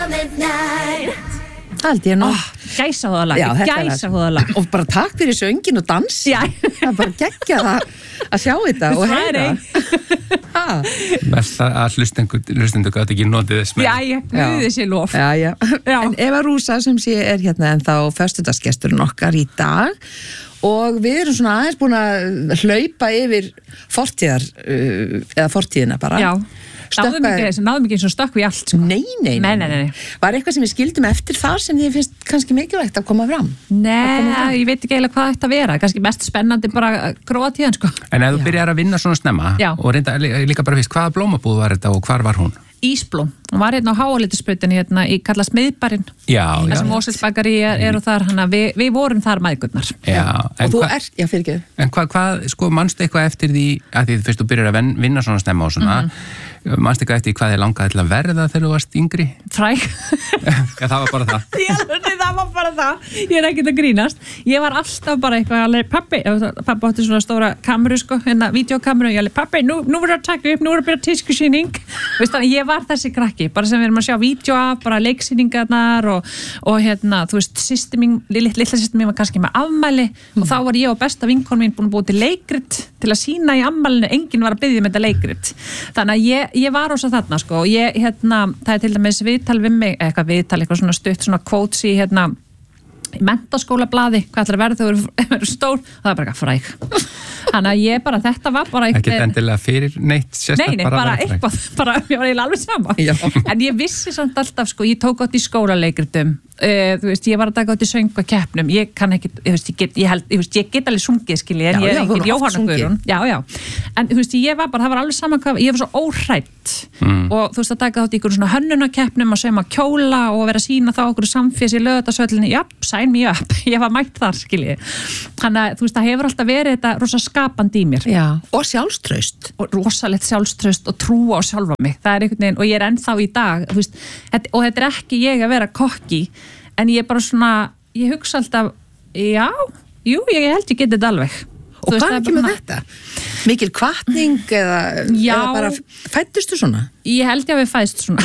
Hald ég nú Gæsahúðalag og bara takk fyrir söngin og dans það er bara geggjað að sjá þetta og heyra Mest að hlustendur gátt ekki notið þess með ég guði sér lof En Eva Rúsa sem sé hérna en þá föstudagsgesturinn okkar í dag og við erum svona aðeins búin að hlaupa yfir fortíðina bara náðum ekki eins og stökk við allt sko. Nei. Var eitthvað sem við skildum eftir þar sem þið finnst kannski mikilvægt að koma fram? Nei, ég veit ekki eiginlega hvað þetta vera kannski mest spennandi bara Króatían sko. En ef þú byrjar að vinna svona snemma og reynda líka bara fyrst, hvaða blómabúð var þetta og hvar var hún? Ísblóm, hún var hérna á Háalitisbrautinni hérna í kallast Miðbærinn þar sem Móselsbakari er og þar við vorum þar mæðgurnar og þú ert, fyrirgeðu En hvað, sko, manstu eitthvað eftir því að því fyrst þú byrjar að vinna svona snemma og svona manstu eitthvað eftir hvað þið langaði til að verða þegar þú varst yngri? Fræg það var bara það það var bara það, ég er ekkert að grínast ég var alltaf bara eitthvað alveg pappi átti svona stóra kameru sko hérna, videokameru, ég alveg pappi, nú verður að taka upp nú verður að byrja tískusýning ég var þessi krakki, bara sem við erum að sjá vídeo af, bara leiksýningarnar og hérna, þú veist, litla systir mín var kannski með afmæli og þá var ég og besta vinkon mín búin að búið til leikrit til að sína í afmælinu, enginn var að biðja með þetta leikrit þannig að ég var ósa þarna sko og ég, hérna, það er til dæmis viðtal við mig, eitthvað svona stutt svona quotes í hérna menntaskólablaði, hvað ætlar að verða þegar þú eru stór, það er bara eitthvað fræg þannig að ég bara, þetta var bara ekki endilega fyrir neitt nei, bara eitthvað, bara ég var eiginlega alveg sama en ég vissi samt alltaf sko, ég tók átt í skólaleikritum þú veist, ég var að taka átt í söngvakeppnum ég kann ekki, ég get alveg sungið skilji, en ég er engin Jóhanna Guðrún en þú veist, ég var bara, það var alveg sama hvað, ég var svo óhrædd og þú veist, að taka átt í ykkur svona hönnunarkeppnum að sauma kjóla og vera að sína þá okkur samfés í Laugardalshöllinni, sign me up ég var mætt þar, skilji þannig að þú veist, það hefur alltaf verið þetta rosa skapandi í mér og sjálfstraust og rosalegt sjálfstraust og trúa á sjálfa mig það er einhvern veginn, og ég er ennþá í dag þú veist, og þetta er ekki ég að vera kokki en ég er bara svona, ég hugsa alltaf ég held ég geti þetta alveg og hvað ekki með þetta? Mikil hvatning eða bara fættustu svona? Ég held ég að við fæst svona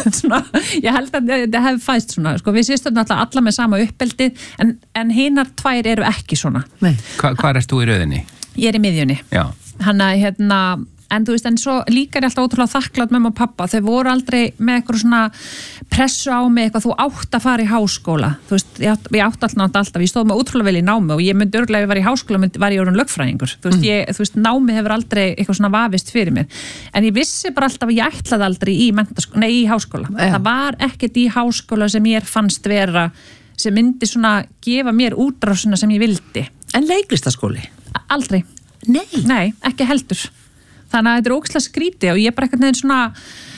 ég held að þetta hefði fæst svona sko, við sýstum náttúrulega alla með sama uppeldi en hinar tvær eru ekki svona Hvað erst þú í röðinni? Ég er í miðjunni Hanna, hérna, en þú veist, en svo líka er ég alltaf ótrúlega þakklátt með mamma og pappa þau voru aldrei með eitthvað svona pressu á mig eitthvað, þú átt að fara í háskóla þú veist, ég átt alltaf ég stóð mig ótrúlega vel í námi og ég myndi örgulega ef ég var í háskóla var ég orðin lögfræðingur þú veist, námi hefur aldrei eitthvað svona vafist fyrir mér en ég vissi bara alltaf að ég ætlaði aldrei í háskóla það var ekkert í háskóla sem ég fannst vera sem myndi svona gefa mér útrásina sem ég vildi En leiklistaskóli? Aldrei Nei, ekki heldur þannig að þetta er ógeðslega skrítið og ég bara eitthvað neginn svona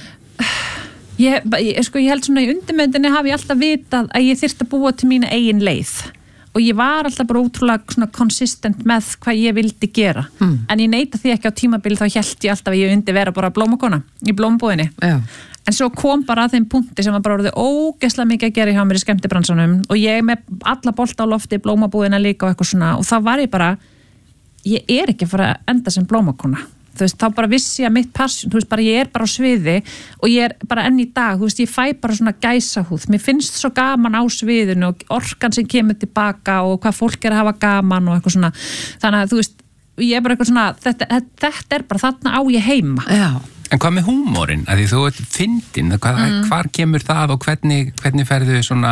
ég held svona í undirmyndinni hafi ég alltaf vitað að ég þyrfti að búa til mína eigin leið og ég var alltaf bara ótrúlega svona consistent með hvað ég vildi gera en ég neita því ekki á tímabili þá held ég alltaf að ég undi vera bara blómakona í blómbúðinni en svo kom bara að þeim punkti sem var bara orðið ógeðslega mikið að gera hjá mér í skemmtibransanum og ég með alla bolta á lofti blómabúðina líka og eitthvað svona og þá var ég bara ég er ekki að fara að enda sem blómakona þú veist, þá bara vissi ég að mitt passion, þú veist, bara ég er bara á sviði og ég er bara enn í dag, þú veist, ég fæ bara svona gæsahúð, mér finnst svo gaman á sviðinu og orkan sem kemur tilbaka og hvað fólk er að hafa gaman og eitthvað svona, þannig að þú veist, ég er bara eitthvað svona, þetta er bara þarna á ég heima. En hvað með húmórinn? Að því þú ert fyndin, hvar kemur það og hvernig ferðu svona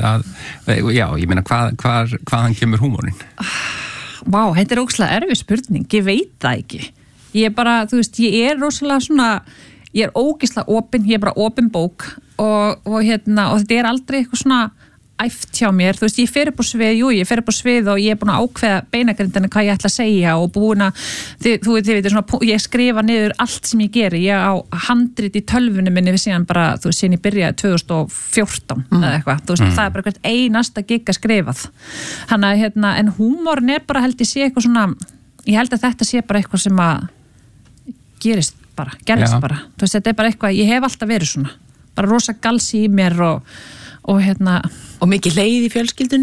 ég meina, hvaðan kemur húmórinn? Vá, þetta er ógeðslega erfið spurning, ég veit það ekki. Ég er bara, þú veist, ég er rosalega svona, ég er ógeðslega opin, ég er bara opin bók og þetta er aldrei eitthvað svona æft hjá mér, þú veist, ég fer upp á svið og ég er búin að ákveða beinagrindina hvað ég ætla að segja og búin að þið veitir svona, ég skrifa niður allt sem ég geri, ég á handrit í tölvunni minni við síðan bara, þú veist, síðan ég byrjaði 2014 eða eitthvað, þú veist, það er bara hvert einasta gig að skrifað þannig að, en húmorinn er bara held ég sé eitthvað svona, ég held að þetta sé bara eitthvað sem að gerist bara, þú veist, þetta er bara eitthvað, ég hef alltaf verið svona, bara rosa galsi í mér og mikið leið í fjölskyldunni?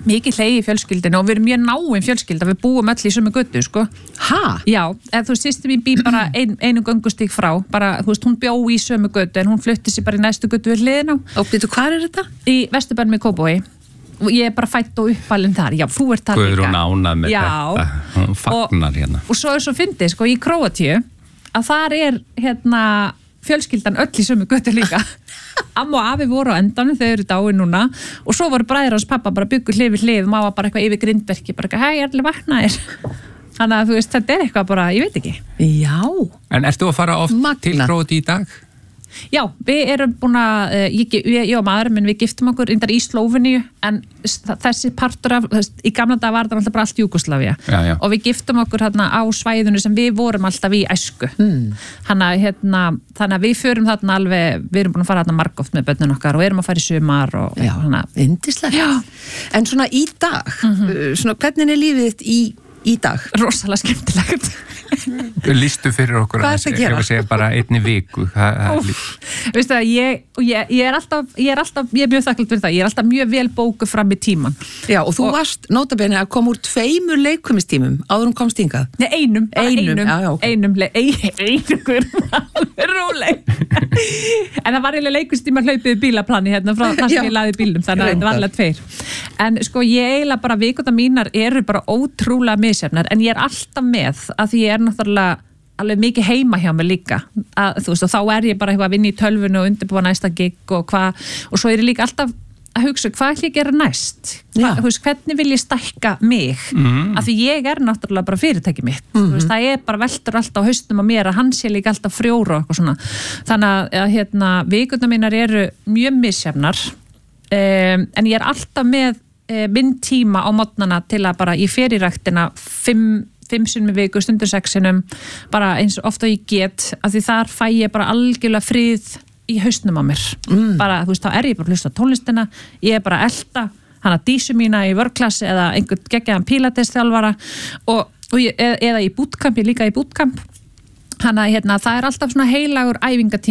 Mikið hlegið í fjölskyldinu og við erum mjög náin fjölskylda, við búum öll í sömu götu, sko. Ha? Já, eða þú veist, systir mín býr bara einu göngustík frá, bara, þú veist, hún bjó í sömu götu en hún flutti sér bara í næstu götu við hliðina. Og býtu, hvar þetta? Í Vesturbænum í Kópavogi. Ég bara fædd og uppalinn þar, já, þú ert þar líka. Guðrún ánað með þetta, hún fagnar hérna. Og svo svo fyndið, sko, í Króatíu, að þar hérna, fjölskyldan öll í sömu götu líka. Amma og afi voru á endanum, þau eru dáin núna og svo voru bræður hans pappa bara byggu hlið við hlið og má bara eitthvað yfir grindverki bara, hei, ég er allir vaknaðir þannig að þú veist, þetta er eitthvað bara, ég veit ekki. Já. En ertu að fara oft til Króatíu í dag? Já, við erum búin að ég og maður, menn við giftum okkur reyndar í Slóveníu, en þessi partur af, í gamla dag var það alltaf bara allt Júgóslavía og við giftum okkur hérna á svæðinu sem við vorum alltaf í æsku. Þannig að við förum þarna alveg, við erum búin að fara þarna margoft með börnin okkar og erum að fara í sumar og já, yndislegt. En svona í dag, svona hvernig er lífið þitt í dag? Rosalega skemmtilegt. Lýstu fyrir okkur hvað er það að gera? Ég segja bara einni viku Veistu það, ég er mjög þakklátt fyrir það, ég er alltaf mjög vel bókuð fram í tíman. Já, og þú varst notabene að koma úr 2 leikfimitímum áður komst hingað? Nei, einum, okay. einum róleg en það var eiginlega leikustíma hlaupið bílaplani hérna frá það sem ég laði bílnum, þannig að þetta var alveg 2. En sko, ég eiginlega bara vikuna mínar eru bara ótrúlega misjafnar, en ég er alltaf með að því ég er náttúrulega alveg mikið heima hjá mig líka að, þú veist, og þá er ég bara eitthvað að vinna í tölvunu og undirbúa næsta gig og svo er ég líka alltaf að hugsa hvað ætla ég að gera næst, þú veist, hvernig vil ég stækka mig, af því ég er náttúrulega bara fyrirtæki mitt, þú veist, það er bara veltur alltaf á haustum á mér að hann sé líka alltaf frjóra og eitthvað svona, þannig að hérna, vikuna mínar eru mjög misjafnar, en ég er alltaf með minn tíma á morgnana til að bara í fyrirræktina 5 sinnum í viku, stundum 6 sinnum, bara eins og ofta ég get, af því þar fæ ég bara algjörlega frið í hausnum á mér. Bara, þú veist, þá er ég bara að hlusta á tónlistina, ég er bara að elta hana dísu mína í workclass eða einhvern geggjaðan Pilates þjálfara eða í bootcamp, ég líka í bootcamp. Hana, hérna, það er alltaf svona heilagur æfingatími